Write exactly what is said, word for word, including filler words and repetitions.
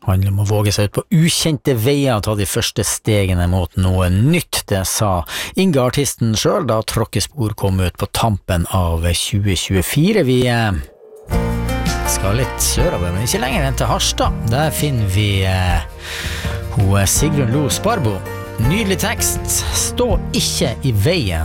handler om å våge seg ut på ukjente veier og ta de første stegene mot noe nytt, det sa Inga artisten selv da Tråkkespor kom ut på tampen av tjue tjuefire. Vi skal litt sørover, men ikke lenger enn til Harstad. Der finner vi eh, hun Sigrun Lo Sparbo. Nydelig tekst. Stå ikke i veien